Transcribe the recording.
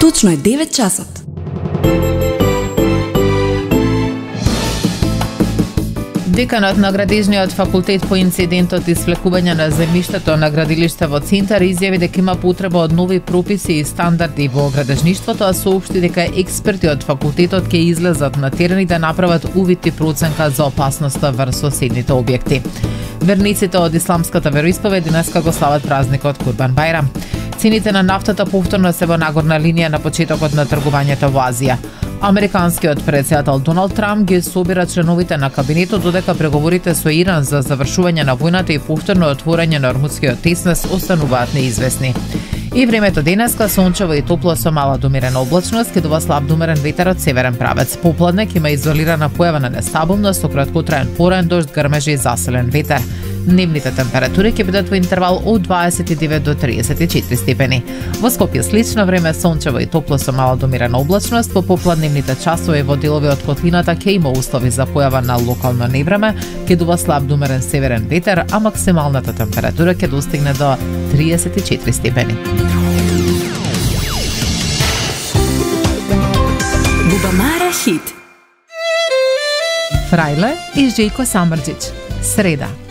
Точно е 9 часот. Деканот на Градежниот факултет по инцидентот и свлекување на земјиштето на градилиште во Центар изјави дека има потреба од нови прописи и стандарди во градежништвото, а соопшти дека експерти од факултетот ќе излезат на терен и да направат увид и проценка за опасноста врз соседните објекти. Верниците од исламската вероисповед денеска го слават празникот Курбан Бајрам. Цените на нафтата повторно се во нагорна линија на почетокот на тргувањето во Азија. Американскиот претседател Доналд Трамп ги собира членовите на кабинетот додека преговорите со Иран за завршување на војната и повторно отворање на Ормудскиот теснес остануваат неизвестни. И времето денеска сончево и топло со мала домерена облачност, ќе дува слаб домерен ветер од северен правец. Попладне ќе има изолирана појава на нестабилност со краткотраен поран дожд, грмежи и заселен ветер. Дневните температури ќе бидат во интервал од 29 до 34 степени. Во Скопје слично време, сончево и топло со мала домерена облачност, во попладневните часови во делови од котлината ќе има услови за појава на локално невреме, ќе дува слаб домерен северен ветер, а максималната температура ќе достигне до 34 степени. Бубамара хит. Фрајле и Жејко Самрџич. Среда.